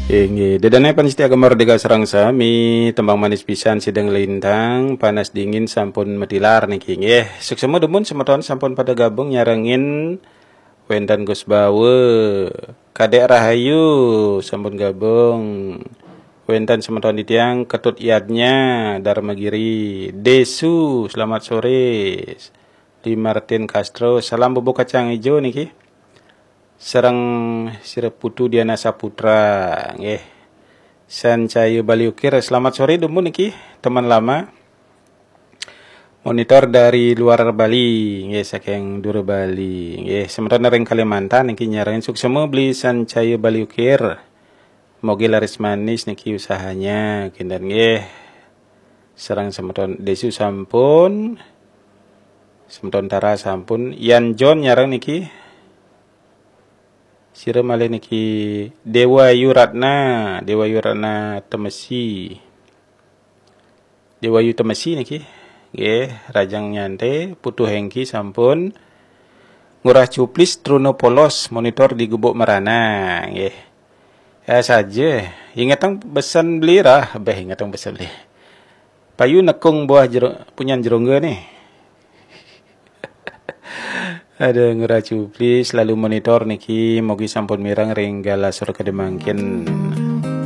Inggih, dedane panitia Merdeka Sarang sami, tembang manis pisan sidang lintang, panas dingin sampun medilar niki nggih. Suksema demun semeton sampun pada gabung nyarengin Wendan Gus Bawe. Kadek Rahayu sampun gabung. Wendan semeton ditiang Ketut Iadnya Darmagiri. Desu, selamat sore. Di Martin Castro, salam bubuk kacang hijau niki. Serang Sirep Putu Diana Saputra nggih. Sancayu Baliukir, selamat sore demu niki teman lama. Monitor dari luar Bali nggih saking Dur Bali nggih. Semeton ring Kalimantan niki nyarain suksema beli Sancayu Baliukir. Mogi laris manis niki usahanya kinten nggih. Serang semeton Desu sampun. Semeton Tara sampun. Yan John nyarang niki Sira malih niki Dewa Yuratna Temesi. Dewa Yu Temesi niki. Nggih, Rajang Nyante, Putu Hengki sampun. Ngurah Cuplis Truno Polos monitor di Gubuk Merana, nggih. Ya saja. Ingatang besan beli rah, ingatang besan beli. Payu nekung buah punyan jerongga nih. Ada ngeracu please lalu monitor niki mogi sampun mirang ring gala surga demangkin.